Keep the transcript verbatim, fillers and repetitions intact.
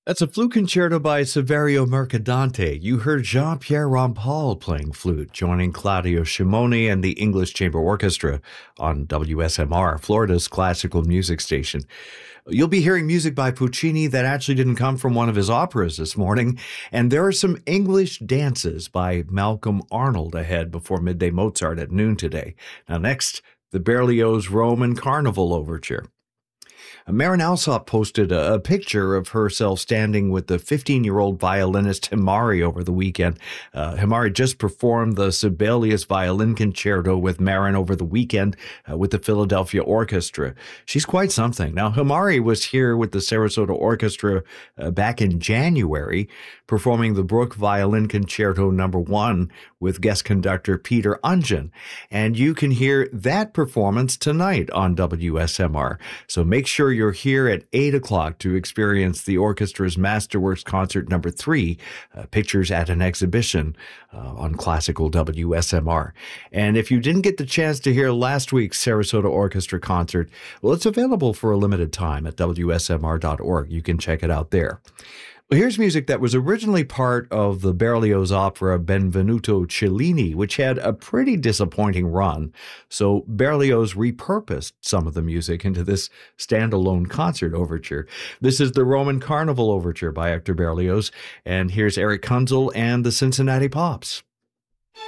That's a flute concerto by Saverio Mercadante. You heard Jean-Pierre Rampal playing flute, joining Claudio Shimoni and the English Chamber Orchestra on W S M R, Florida's classical music station. You'll be hearing music by Puccini that actually didn't come from one of his operas this morning, and there are some English dances by Malcolm Arnold ahead before Midday Mozart at noon today. Now next, the Berlioz Roman Carnival Overture. Marin Alsop posted a, a picture of herself standing with the fifteen-year-old violinist Himari over the weekend. Uh, Himari just performed the Sibelius Violin Concerto with Marin over the weekend uh, with the Philadelphia Orchestra. She's quite something. Now, Himari was here with the Sarasota Orchestra uh, back in January, performing the Bruch Violin Concerto number one with guest conductor Peter Ungen. And you can hear that performance tonight on W S M R. So make sure you're here at eight o'clock to experience the orchestra's Masterworks Concert number three, uh, Pictures at an Exhibition uh, on classical W S M R. And if you didn't get the chance to hear last week's Sarasota Orchestra concert, well, it's available for a limited time at W S M R dot org. You can check it out there. Well, here's music that was originally part of the Berlioz opera Benvenuto Cellini, which had a pretty disappointing run. So Berlioz repurposed some of the music into this standalone concert overture. This is the Roman Carnival Overture by Hector Berlioz, and here's Eric Kunzel and the Cincinnati Pops.